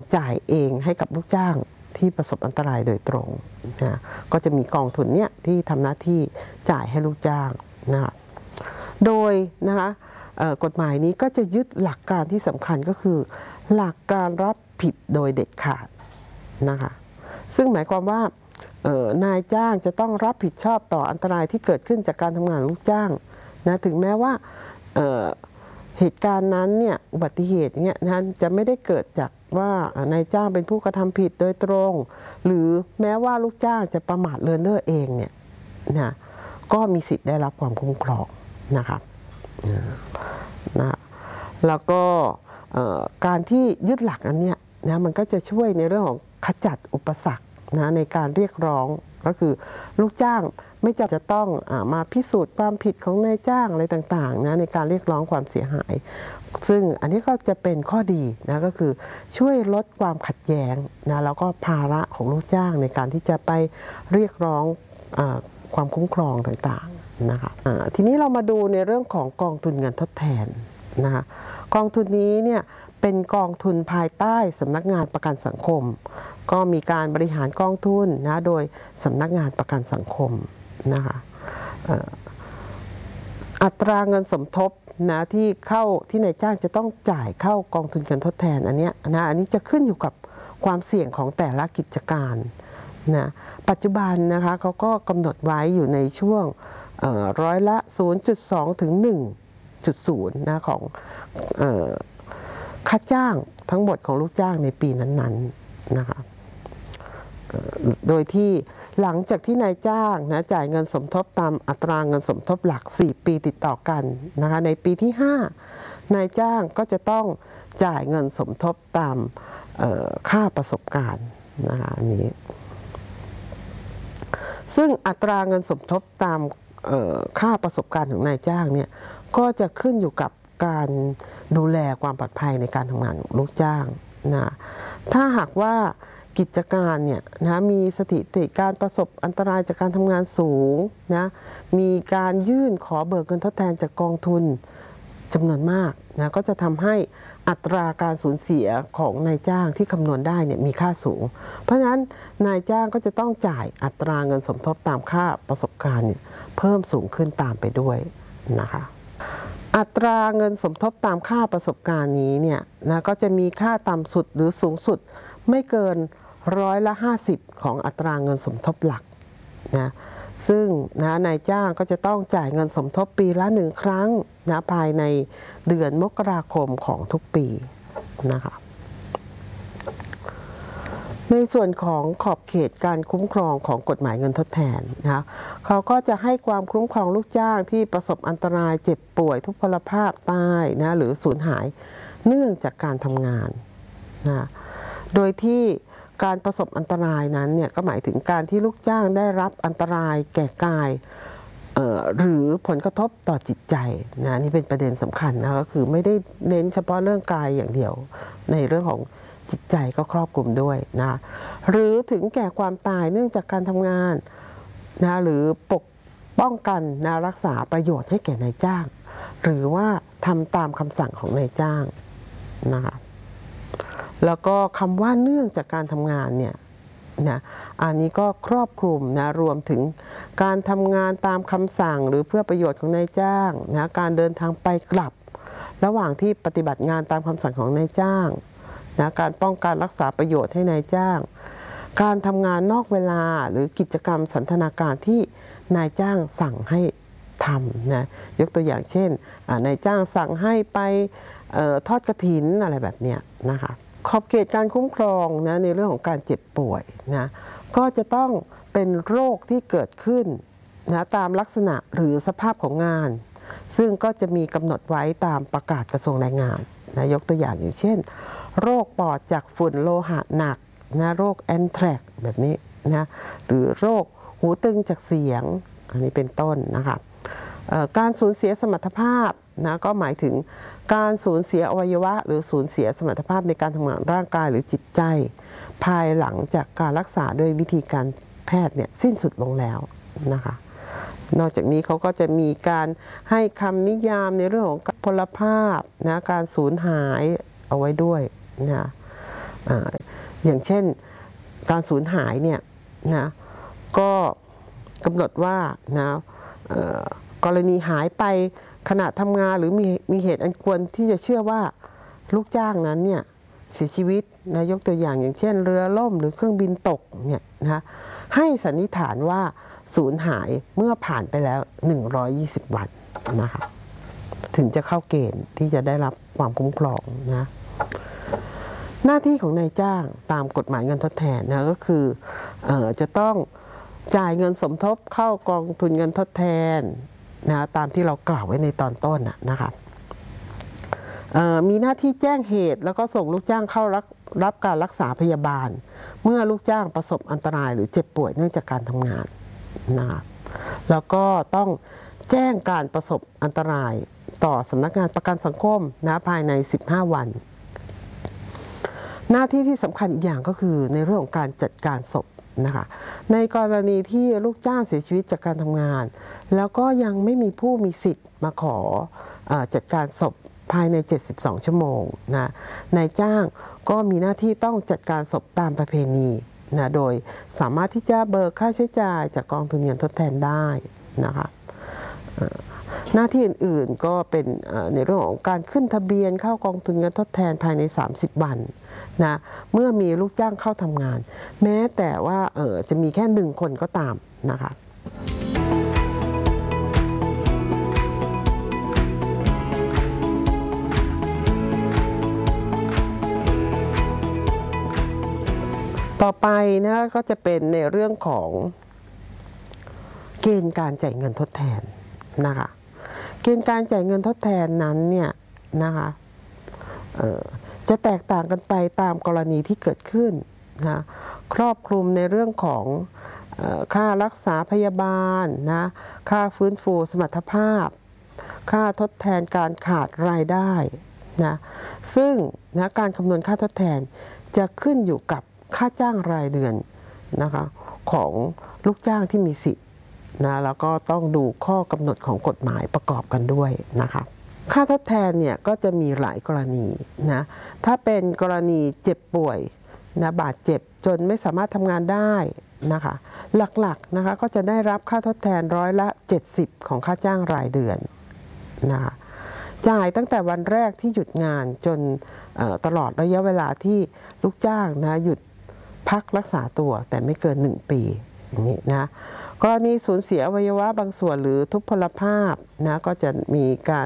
จ่ายเองให้กับลูกจ้างที่ประสบอันตรายโดยตรงนะก็จะมีกองทุนเนี้ยที่ทำหน้าที่จ่ายให้ลูกจ้างนะโดยนะคะกฎหมายนี้ก็จะยึดหลักการที่สำคัญก็คือหลักการรับผิดโดยเด็ดขาดนะคะซึ่งหมายความว่านายจ้างจะต้องรับผิดชอบต่ออันตรายที่เกิดขึ้นจากการทำงานลูกจ้างนะถึงแม้ว่าเหตุการณ์นั้นเนี่ยอุบัติเหตุเนี่ยนะจะไม่ได้เกิดจากว่านายจ้างเป็นผู้กระทำผิดโดยตรงหรือแม้ว่าลูกจ้างจะประมาทเลินเล่อเองเนี่ยนะก็มีสิทธิ์ได้รับความคุ้มครองนะครับนะแล้วก็การที่ยึดหลักอันเนี้ยนะมันก็จะช่วยในเรื่องของขจัดอุปสรรคนะในการเรียกร้องก็คือลูกจ้างไม่จะต้องมาพิสูจน์ความผิดของนายจ้างอะไรต่างๆนะในการเรียกร้องความเสียหายซึ่งอันนี้ก็จะเป็นข้อดีนะก็คือช่วยลดความขัดแย้งนะแล้วก็ภาระของลูกจ้างในการที่จะไปเรียกร้องความคุ้มครองต่างๆนะคะทีนี้เรามาดูในเรื่องของกองทุนเงินทดแทนนะคะกองทุนนี้เนี่ยเป็นกองทุนภายใต้สำนักงานประกันสังคมก็มีการบริหารกองทุนนะโดยสำนักงานประกันสังคมนะคะอัตราเงินสมทบนะที่นายจ้างจะต้องจ่ายเข้ากองทุนเงินทดแทนอันนี้จะขึ้นอยู่กับความเสี่ยงของแต่ละกิจการนะปัจจุบันนะคะเขาก็กำหนดไว้อยู่ในช่วงร้อยละ 0.2 ถึง 1.0 นะของค่าจ้างทั้งหมดของลูกจ้างในปีนั้นๆนะคะโดยที่หลังจากที่นายจ้างนะจ่ายเงินสมทบตามอัตราเงินสมทบหลัก4 ปีติดต่อกันนะคะในปีที่5นายจ้างก็จะต้องจ่ายเงินสมทบตามค่าประสบการณ์นะคะอันนี้ซึ่งอัตราเงินสมทบตามค่าประสบการณ์ของนายจ้างเนี่ยก็จะขึ้นอยู่กับการดูแลความปลอดภัยในการทำงานของลูกจ้างนะถ้าหากว่ากิจการเนี่ยนะมีสถิติการประสบอันตรายจากการทำงานสูงนะมีการยื่นขอเบิกเงินทดแทนจากกองทุนจำนวนมากนะก็จะทำให้อัตราการสูญเสียของนายจ้างที่คำนวณได้เนี่ยมีค่าสูงเพราะฉะนั้นนายจ้างก็จะต้องจ่ายอัตราเงินสมทบตามค่าประสบการณ์เนี่ยเพิ่มสูงขึ้นตามไปด้วยนะคะอัตราเงินสมทบตามค่าประสบการณ์นี้เนี่ยนะก็จะมีค่าต่ำสุดหรือสูงสุดไม่เกินร้อยละ 50ของอัตราเงินสมทบหลักนะซึ่งนะนายจ้างก็จะต้องจ่ายเงินสมทบปีละ1 ครั้งนะภายในเดือนมกราคมของทุกปีนะคะในส่วนของขอบเขตการคุ้มครองของกฎหมายเงินทดแทนนะเขาก็จะให้ความคุ้มครองลูกจ้างที่ประสบอันตรายเจ็บป่วยทุพพลภาพตายนะหรือสูญหายเนื่องจากการทำงานนะโดยที่การประสบอันตรายนั้นเนี่ยก็หมายถึงการที่ลูกจ้างได้รับอันตรายแก่กายหรือผลกระทบต่อจิตใจนะนี่เป็นประเด็นสำคัญนะก็คือไม่ได้เน้นเฉพาะเรื่องกายอย่างเดียวในเรื่องของจิตใจก็ครอบคลุมด้วยนะหรือถึงแก่ความตายเนื่องจากการทำงานนะหรือปกป้องกันนะรักษาประโยชน์ให้แก่นายจ้างหรือว่าทำตามคำสั่งของนายจ้างนะคะแล้วก็คำว่าเนื่องจากการทำงานเนี่ยนะอันนี้ก็ครอบคลุมนะรวมถึงการทำงานตามคำสั่งหรือเพื่อประโยชน์ของนายจ้างนะการเดินทางไปกลับระหว่างที่ปฏิบัติงานตามคำสั่งของนายจ้างนะการป้องกันรักษาประโยชน์ให้นายจ้างการทำงานนอกเวลาหรือกิจกรรมสันทนาการที่นายจ้างสั่งให้ทำนะยกตัวอย่างเช่นนายจ้างสั่งให้ไปทอดกฐินอะไรแบบเนี้ยนะคะขอบเขตการคุ้มครองนะในเรื่องของการเจ็บป่วยนะก็จะต้องเป็นโรคที่เกิดขึ้นนะตามลักษณะหรือสภาพของงานซึ่งก็จะมีกำหนดไว้ตามประกาศกระทรวงแรงงานนะยกตัวอย่างเช่นโรคปอดจากฝุ่นโลหะหนักนะโรคแอนแทรกแบบนี้นะหรือโรคหูตึงจากเสียงอันนี้เป็นต้นนะคะการสูญเสียสมรรถภาพนะก็หมายถึงการสูญเสียอวัยวะหรือสูญเสียสมรรถภาพในการทำงานร่างกายหรือจิตใจภายหลังจากการรักษาด้วยวิธีการแพทย์เนี่ยสิ้นสุดลงแล้วนะคะนอกจากนี้เขาก็จะมีการให้คำนิยามในเรื่องของพลภาพนะการสูญหายเอาไว้ด้วยนะอย่างเช่นการสูญหายเนี่ยนะก็กำหนดว่านะกรณีหายไปขณะทำงานหรือมีเหตุอันควรที่จะเชื่อว่าลูกจ้างนั้นเนี่ยเสียชีวิตนะยกตัวอย่างเช่นเรือล่มหรือเครื่องบินตกเนี่ยนะให้สันนิษฐานว่าสูญหายเมื่อผ่านไปแล้ว120 วันนะคะถึงจะเข้าเกณฑ์ที่จะได้รับความคุ้มครองนะหน้าที่ของนายจ้างตามกฎหมายเงินทดแทนนะก็คือจะต้องจ่ายเงินสมทบเข้ากองทุนเงินทดแทนนะตามที่เรากล่าวไว้ในตอนต้นนะคะมีหน้าที่แจ้งเหตุแล้วก็ส่งลูกจ้างเข้ารับการรักษาพยาบาลเมื่อลูกจ้างประสบอันตรายหรือเจ็บป่วยเนื่องจากการทำงานนะคะแล้วก็ต้องแจ้งการประสบอันตรายต่อสำนักงานประกันสังคมนะภายใน15 วันหน้าที่ที่สำคัญอีกอย่างก็คือในเรื่องของการจัดการศพนะคะในกรณีที่ลูกจ้างเสียชีวิตจากการทำงานแล้วก็ยังไม่มีผู้มีสิทธิ์มาขอจัดการศพภายใน72 ชั่วโมงนะนายจ้างก็มีหน้าที่ต้องจัดการศพตามประเพณีนะโดยสามารถที่จะเบิกค่าใช้จ่ายจากกองทุนเงินทดแทนได้นะคะหน้าที่อื่นๆก็เป็นในเรื่องของการขึ้นทะเบียนเข้ากองทุนเงินทดแทนภายใน30 วันนะเมื่อมีลูกจ้างเข้าทำงานแม้แต่ว่าจะมีแค่1 คนก็ตามนะคะต่อไปนะก็จะเป็นในเรื่องของเกณฑ์การจ่ายเงินทดแทนนะคะเกณฑ์การจ่ายเงินทดแทนนั้นเนี่ยนะคะจะแตกต่างกันไปตามกรณีที่เกิดขึ้นนะครอบคลุมในเรื่องของค่ารักษาพยาบาลนะค่าฟื้นฟูสมรรถภาพค่าทดแทนการขาดรายได้นะซึ่งนะการคำนวณค่าทดแทนจะขึ้นอยู่กับค่าจ้างรายเดือนนะคะของลูกจ้างที่มีสิทธิ์นะแล้วก็ต้องดูข้อกำหนดของกฎหมายประกอบกันด้วยนะคะค่าทดแทนเนี่ยก็จะมีหลายกรณีนะถ้าเป็นกรณีเจ็บป่วยนะบาดเจ็บจนไม่สามารถทำงานได้นะคะหลักๆนะคะก็จะได้รับค่าทดแทน70%ของค่าจ้างรายเดือนนะคะจ่ายตั้งแต่วันแรกที่หยุดงานจนตลอดระยะเวลาที่ลูกจ้างนะหยุดพักรักษาตัวแต่ไม่เกิน1 ปีอย่างนี้นะกรณีสูญเสียอวัยวะบางส่วนหรือทุพพลภาพนะก็จะมีการ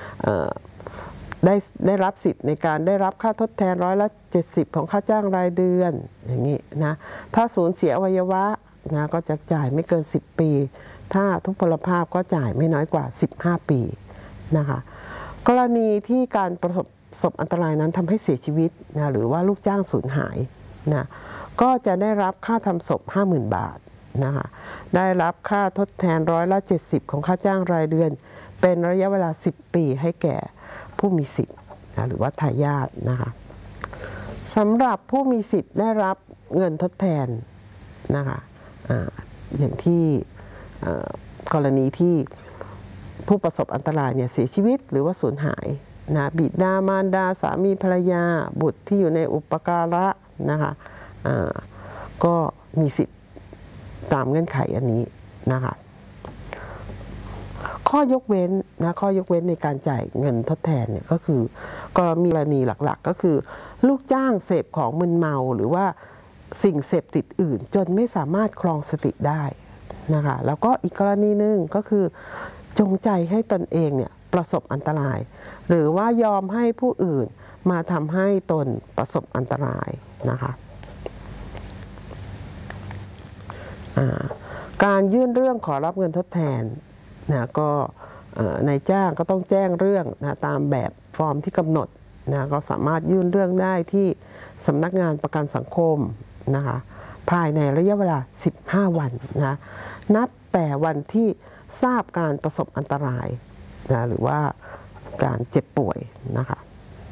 ได้รับสิทธิ์ในการได้รับค่าทดแทน70%ของค่าจ้างรายเดือนอย่างนี้นะถ้าสูญเสียอวัยวะนะก็จะจ่ายไม่เกิน10 ปีถ้าทุพพลภาพก็จ่ายไม่น้อยกว่า15 ปีนะคะกรณีที่การประสบอันตรายนั้นทำให้เสียชีวิตนะหรือว่าลูกจ้างสูญหายนะก็จะได้รับค่าทำศพ 50,000 บาทนะคะได้รับค่าทดแทน70%ของค่าจ้างรายเดือนเป็นระยะเวลา10 ปีให้แก่ผู้มีสิทธิ์นะหรือว่าทายาทนะคะสำหรับผู้มีสิทธิ์ได้รับเงินทดแทนนะคะอย่างที่กรณีที่ผู้ประสบอันตรายเนี่ยเสียชีวิตหรือว่าสูญหายนะบิดามารดาสามีภรรยาบุตรที่อยู่ในอุปการะนะคะก็มีสิทธิ์ตามเงื่อนไขอันนี้นะคะข้อยกเว้นนะข้อยกเว้นในการจ่ายเงินทดแทนเนี่ยก็คือก็มีกรณีหลักๆก็คือลูกจ้างเสพของมึนเมาหรือว่าสิ่งเสพติดอื่นจนไม่สามารถครองสติได้นะคะแล้วก็อีกกรณีหนึ่งก็คือจงใจให้ตนเองเนี่ยประสบอันตรายหรือว่ายอมให้ผู้อื่นมาทำให้ตนประสบอันตรายนะคะการยื่นเรื่องขอรับเงินทดแทนนะก็นายจ้างก็ต้องแจ้งเรื่องนะตามแบบฟอร์มที่กำหนดนะก็สามารถยื่นเรื่องได้ที่สำนักงานประกันสังคมนะคะภายในระยะเวลา15 วันนะนับแต่วันที่ทราบการประสบอันตรายนะหรือว่าการเจ็บป่วยนะคะ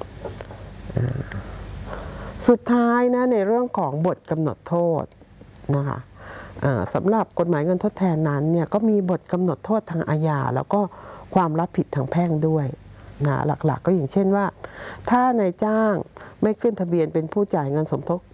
สุดท้ายนะในเรื่องของบทกำหนดโทษนะคะสำหรับกฎหมายเงินทดแทนนั้นเนี่ยก็มีบทกำหนดโทษทางอาญาแล้วก็ความรับผิดทางแพ่งด้วยนะหลักๆก็อย่างเช่นว่าถ้านายจ้างไม่ขึ้นทะเบียนเป็นผู้จ่ายเงินสมทบ